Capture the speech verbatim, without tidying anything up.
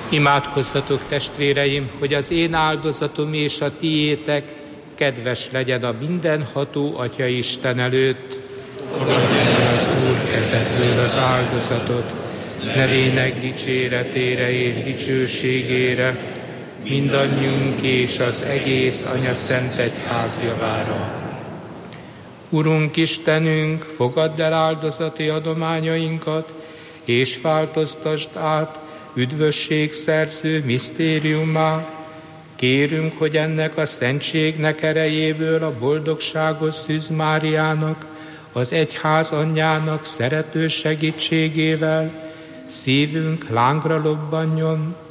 Imádkozzatok, testvéreim, hogy az én áldozatom és a tiétek kedves legyen a mindenható Atya Isten előtt. Fogadja az Úr kezedből az áldozatot, nevének dicséretére és dicsőségére, mindannyiunk és az egész Anya Szent Egyház javára. Urunk Istenünk, fogadd el áldozati adományainkat, és változtasd át üdvösség szerző misztériummá. Kérünk, hogy ennek a szentségnek erejéből a boldogságos Szűz Máriának, az Egyház anyjának szerető segítségével szívünk lángra lobbanjon,